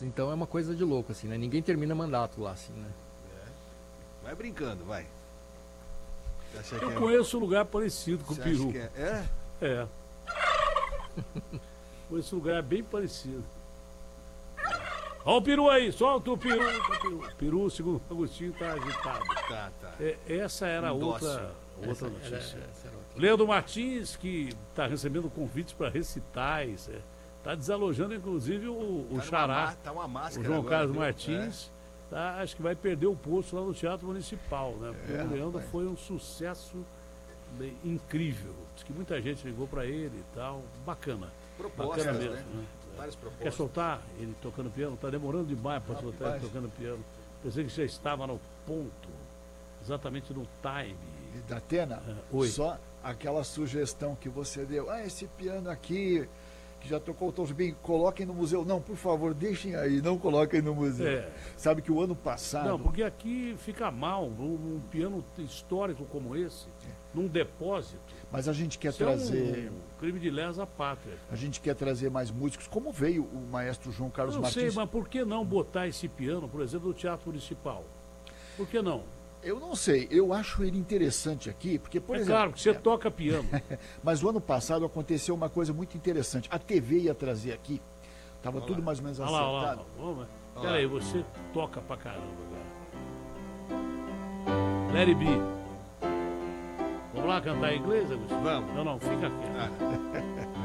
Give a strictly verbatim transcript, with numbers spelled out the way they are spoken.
anos, então é uma coisa de louco, assim, né? Ninguém termina mandato lá, assim, né? É. Vai brincando, vai. Eu que conheço é... um lugar parecido com o Peru. É? É? É. Esse lugar é bem parecido. Olha o peru aí, solta o peru. O peru, peru segundo o Agostinho, tá agitado. Tá, tá. É, essa era Um outra, outra Essa notícia. era- essa era outra. Leandro Martins, que está recebendo convites para recitais. Está desalojando, inclusive, o, o Tá numa Xará, má- tá uma o máscara João agora, Carlos viu? Martins. Tá, acho que vai perder o posto lá no Teatro Municipal, né? Porque É, o Leandro rapaz. foi um sucesso bem incrível. Diz que muita gente ligou para ele e tal. Bacana. Propostas, Bacana mesmo, né? né? Várias Quer propostas. soltar ele tocando piano? Tá demorando demais para soltar ele tocando piano. Pensei que já estava no ponto, exatamente no time. Da Atena, É, oi. só aquela sugestão que você deu. Ah, esse piano aqui, que já tocou o Tom Jobim, coloquem no museu. Não, por favor, deixem aí, não coloquem no museu. É. Sabe que o ano passado... Não, porque aqui fica mal um, um piano histórico como esse, num depósito. Mas a gente quer Isso trazer... é um crime de lesa pátria. A gente quer trazer mais músicos, como veio o maestro João Carlos Eu não sei, Martins. mas por que não botar esse piano, por exemplo, no Teatro Municipal? Por que não? Eu não sei, eu acho ele interessante aqui, porque, por é exemplo... claro que você toca piano. Mas o ano passado aconteceu uma coisa muito interessante. A T V ia trazer aqui, estava Olha tudo lá. mais ou menos Olha lá, olha lá. acertado. Vamos lá. Olha Peraí, lá. você toca pra caramba, cara. Let it be. Vamos lá cantar em inglês, Agostinho? Vamos. Não, não, fica aqui. Ah,